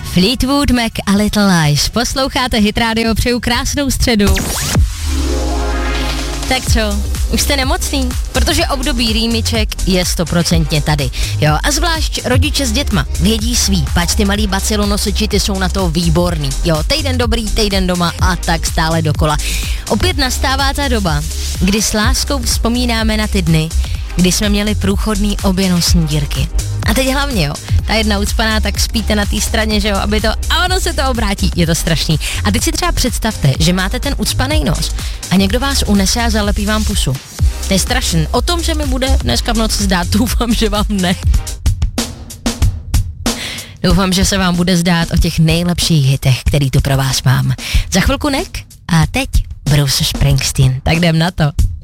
Fleetwood Mac a Little Lies. Posloucháte Hit Radio, přeju krásnou středu. Tak co, už jste nemocný? Protože období rýmiček je 100% tady. Jo, a zvlášť rodiče s dětma vědí svý, pač ty malí bacilonosiči, ty jsou na to výborný. Jo, týden dobrý, týden doma a tak stále dokola. Opět nastává ta doba, kdy s láskou vzpomínáme na ty dny, kdy jsme měli průchodný obě nosní dírky. A teď hlavně, jo, ta jedna ucpaná, tak spíte na té straně, že jo, aby to, a ono se to obrátí, je to strašný. A teď si třeba představte, že máte ten ucpaný nos a někdo vás unese a zalepí vám pusu. To je strašný. O tom, že mi bude dneska v noci zdát, doufám, že vám ne. Doufám, že se vám bude zdát o těch nejlepších hitech, který tu pro vás mám. Za chvilku Nek a teď Bruce Springsteen. Tak jdem na to.